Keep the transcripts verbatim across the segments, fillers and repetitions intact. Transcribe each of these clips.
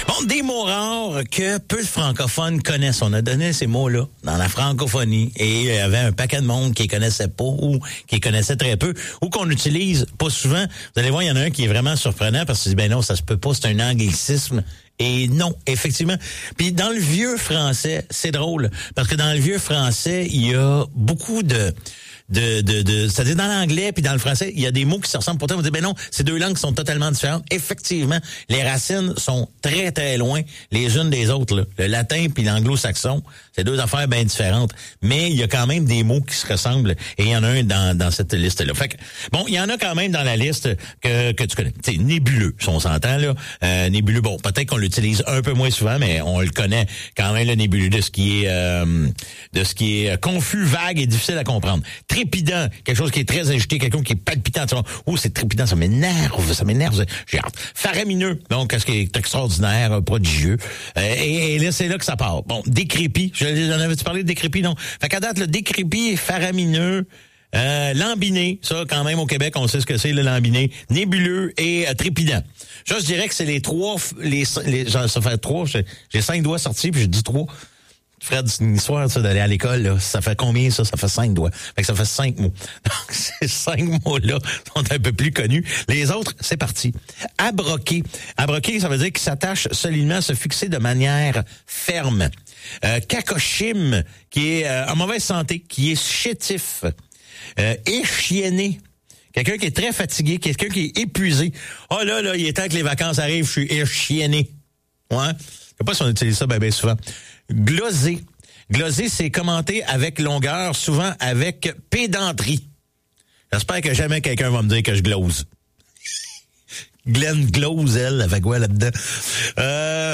Bon, des mots rares que peu de francophones connaissent. On a donné ces mots-là dans la francophonie et il y avait un paquet de monde qui les connaissait pas ou qui les connaissait très peu ou qu'on utilise pas souvent. Vous allez voir, il y en a un qui est vraiment surprenant parce qu'il dit, ben non, ça se peut pas, c'est un anglicisme. Et non, effectivement. Puis dans le vieux français, c'est drôle parce que dans le vieux français, il y a beaucoup de... De, de, de, c'est-à-dire dans l'anglais puis dans le français, il y a des mots qui se ressemblent. Pourtant, vous dites, ben non, ces deux langues sont totalement différentes. Effectivement, les racines sont très, très loin les unes des autres, là. Le latin puis l'anglo-saxon, c'est deux affaires bien différentes. Mais il y a quand même des mots qui se ressemblent et il y en a un dans, dans cette liste-là. Fait que, bon, il y en a quand même dans la liste que, que tu connais. Tu sais, nébuleux, si on s'entend, là. Euh, nébuleux, bon, peut-être qu'on l'utilise un peu moins souvent, mais on le connaît quand même, le nébuleux, de ce qui est, euh, de ce qui est confus, vague et difficile à comprendre. Trépidant, quelque chose qui est très agité, quelqu'un qui est palpitant. Tu vois, oh, c'est trépidant, ça m'énerve, ça m'énerve. J'ai hâte. Faramineux, donc, ce qui est extraordinaire, prodigieux. Euh, et, et là, c'est là que ça part. Bon, décrépit. J'en avais-tu parlé de décrépit? Non. Fait qu'à date, le décrépit, faramineux, euh, lambiné, ça, quand même, au Québec, on sait ce que c'est, le lambiné, nébuleux et euh, trépidant. Ça, je dirais que c'est les trois, les, les genre, ça fait trois, j'ai, j'ai cinq doigts sortis, puis j'ai dit trois. Fred, c'est une histoire, ça, d'aller à l'école, là. Ça fait combien, ça? Ça fait cinq doigts. Fait que ça fait cinq mots. Donc, ces cinq mots-là sont un peu plus connus. Les autres, c'est parti. Abroquer. Abroquer, ça veut dire qu'il s'attache solidement, se fixer de manière ferme. Euh, cacochime, qui est euh, en mauvaise santé, qui est chétif. Euh, échienné. Quelqu'un qui est très fatigué, quelqu'un qui est épuisé. Oh là, là, il est temps que les vacances arrivent, je suis échienné. Ouais. Je sais pas si on utilise ça bien, bien souvent. Gloser. Gloser, c'est commenter avec longueur, souvent avec pédanterie. J'espère que jamais quelqu'un va me dire que je glose. Glenn glose, elle, avec quoi là-dedans? Euh...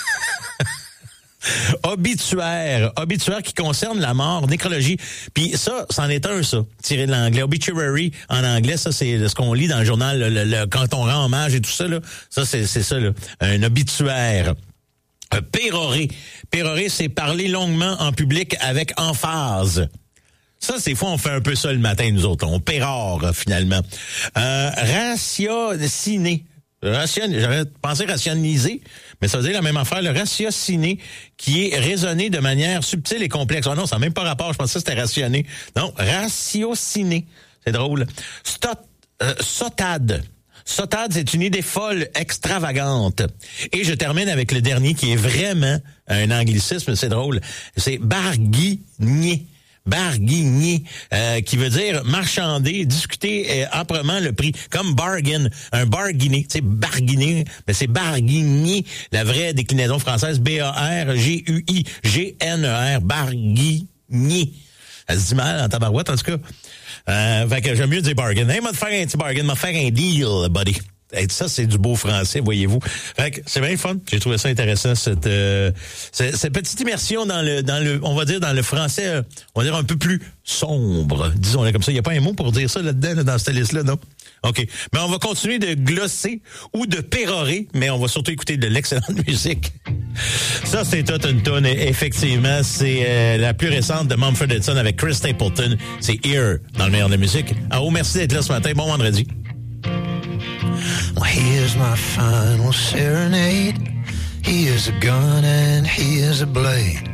Obituaire. Obituaire qui concerne la mort, nécrologie. Puis ça, c'en est un, ça, tiré de l'anglais. Obituary, en anglais, ça, c'est ce qu'on lit dans le journal, le, le, le, quand on rend hommage et tout ça, là. Ça, c'est, c'est ça, là. Un obituaire. Euh, pérorer. Pérorer, c'est parler longuement en public avec emphase. Ça, c'est fois, on fait un peu ça le matin, nous autres. On pérore, finalement. Euh, ratiociner. Ration... J'aurais pensé rationaliser, mais ça veut dire la même affaire. Le ratiociner, qui est raisonné de manière subtile et complexe. Oh non, ça n'a même pas rapport. Je pensais que c'était rationner. Non, ratiociner. C'est drôle. Stot... Euh, sautade. Sautade, c'est une idée folle, extravagante. Et je termine avec le dernier qui est vraiment un anglicisme, c'est drôle. C'est barguigner. Barguigner, euh, qui veut dire marchander, discuter euh, âprement le prix, comme bargain, un barguiner, tu sais, barguiner, mais c'est barguigner, la vraie déclinaison française, B A R G U I G N E R, barguigner. Ça se dit mal en tabarouette, en tout cas. Euh, fait que j'aime mieux dire bargain. Hey, m'a te faire un petit bargain, m'a faire un deal, buddy. Et ça, c'est du beau français, voyez-vous. Fait que c'est bien fun. J'ai trouvé ça intéressant, cette, euh, cette, cette petite immersion dans le, dans le, on va dire, dans le français, euh, on va dire un peu plus sombre. Disons-le comme ça. Il n'y a pas un mot pour dire ça là-dedans, là, dans cette liste-là, non? OK. Mais on va continuer de glosser ou de pérorer, mais on va surtout écouter de l'excellente musique. Ça, c'est toute une tonne. Effectivement, c'est euh, la plus récente de Mumford and Sons avec Chris Stapleton. C'est Here, dans le meilleur de la musique. Ah, oh, merci d'être là ce matin. Bon vendredi. Well, here's my final serenade. Here's a gun and here's a blade.